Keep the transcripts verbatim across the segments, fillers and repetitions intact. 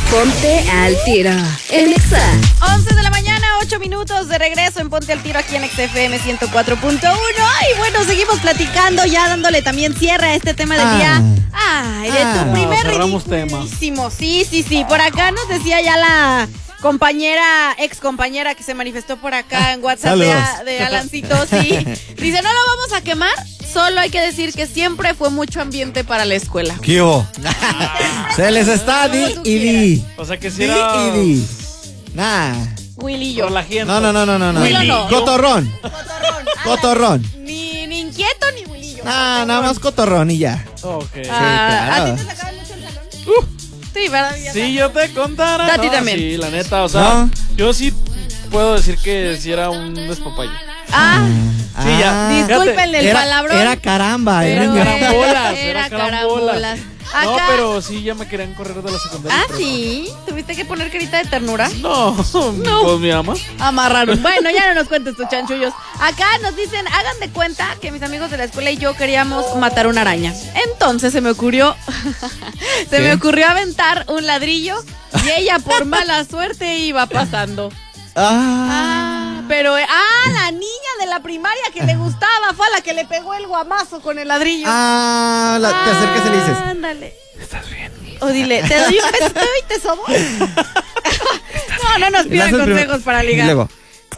Ponte al Tiro en Exa. once de la mañana, ocho minutos de regreso en Ponte al Tiro aquí en Exa F M ciento cuatro punto uno. Y bueno, seguimos platicando, ya dándole también cierre a este tema del Ah. día. Ay, de Ah. tu primer No, cerramos ridiculísimo. Sí, sí, sí. Por acá nos decía ya la compañera, ex compañera que se manifestó por acá en WhatsApp de, Saludos. de Alancito, sí. Dice, no lo vamos a quemar, solo hay que decir que siempre fue mucho ambiente para la escuela. ¿Qué hubo? Se les está di y di. O sea que si Di era y di. Nah. Willy y yo. relajiento. No, no, no, no, no, no. Willy no. Cotorrón. Cotorrón. Cotorrón. Ni, ni inquieto ni Willy y yo. Nah, nada más cotorrón y ya. Ok. Ah, claro. ¿a ti te sacaban mucho el salón? Sí, ¿verdad? Ya Si sabes. yo te contara. A ti no, también. Sí, la neta, o sea, No. yo sí puedo decir que si era un despapalle. Ah, Sí, ya. Ah, disculpen el era, palabrón. Era caramba. pero Era era ña- carambolas, era, era carambolas. carambolas. No, Acá- pero sí ya me querían correr de la secundaria. Ah, pero sí. ¿Tuviste que poner carita de ternura? No, no, pues mi ama. Amarraron. Bueno, ya no nos cuentes tus chanchullos. Acá nos dicen, hagan de cuenta que mis amigos de la escuela y yo queríamos matar una araña. Entonces se me ocurrió, se ¿Qué? me ocurrió aventar un ladrillo y ella por mala suerte iba pasando. Ah. Ah, pero, ah, la niña de la primaria que le gustaba fue a la que le pegó el guamazo con el ladrillo. Ah, la- te acercas y le dices. Ándale. ¿Estás bien? O dile, ¿te doy un beso y te sobo? No, no nos Le pidan haces consejos primero- para Y ligar. luego.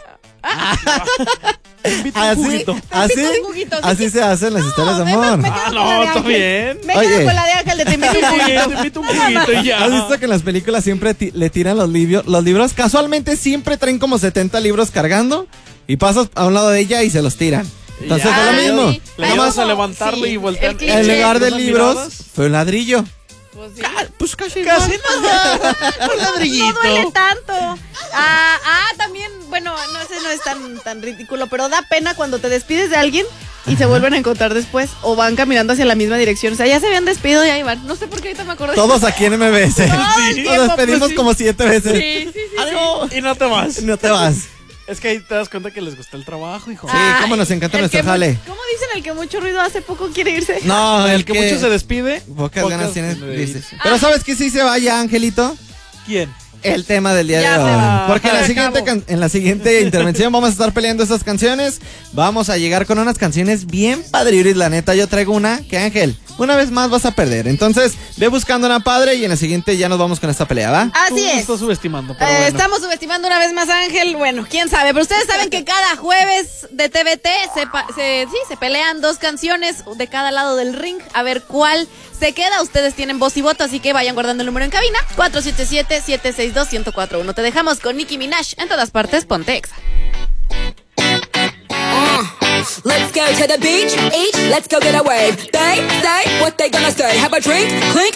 Invita un Así, juguito. así, Invita un juguito, sí así que- se hacen las historias de me- me- amor. me quedo Ah, con no, la de está Ángel. bien. Me Oye. quedo con la de Ángel de te invito un Muy bien, juguito. te invito un juguito y ya. ¿Has visto que en las películas siempre ti- le tiran los, libros, los libros? Casualmente siempre traen como setenta libros cargando y pasas a un lado de ella y se los tiran. Entonces Ya. fue lo Ah, mismo. sí. Le Ay, ayudas no, a levantarlo sí, y voltear. el cliché. En lugar de Unas libros miradas. fue un ladrillo. Pues sí. Pues casi, Casi igual. nada. Un No ladrillito. duele tanto. Ah, ah, también, bueno, no sé, no es tan, tan ridículo, pero da pena cuando te despides de alguien y se vuelven a encontrar después o van caminando hacia la misma dirección. O sea, ya se habían despedido y ahí van. No sé por qué ahorita me acordé. Todos aquí en M B S. Todo el Nos tiempo, despedimos pues sí. como siete veces. Sí, sí, sí. Adiós. Y no te vas. No te vas. Es que ahí te das cuenta que les gusta el trabajo, hijo. Sí, cómo nos encanta el nuestro que mu- jale. ¿Cómo dicen el que mucho ruido hace poco quiere irse? No, El que mucho se despide. Pocas ganas tienes. de dice. irse. Pero ¿sabes qué sí se vaya, Angelito? ¿Quién? El tema del día Ya de se hoy. va. Porque en la, Se siguiente acabó. can- en la siguiente intervención vamos a estar peleando estas canciones. Vamos a llegar con unas canciones bien padriuris, la neta. Yo traigo una que, Ángel, una vez más vas a perder. Entonces, ve buscando una padre y en la siguiente ya nos vamos con esta pelea, ¿va? Así Tú es. estás subestimando, pero Eh, bueno. Estamos subestimando una vez más a Ángel. Bueno, quién sabe, pero ustedes saben que cada jueves de T V T se, pa- se- sí, se pelean dos canciones de cada lado del ring. A ver cuál se queda. Ustedes tienen voz y voto, así que vayan guardando el número en cabina. cuatro siete siete, siete seis dos, uno cero cuatro uno. Te dejamos con Nicki Minaj en todas partes. Ponte Exa. Let's go to the beach, each, let's go get a wave. They say what they gonna say. Have a drink, clink,